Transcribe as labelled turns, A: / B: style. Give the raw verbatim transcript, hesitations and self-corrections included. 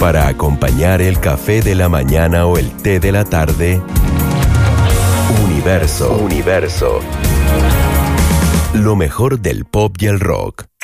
A: Para acompañar el café de la mañana o el té de la tarde, Universo, Universo. Lo mejor del pop y el rock.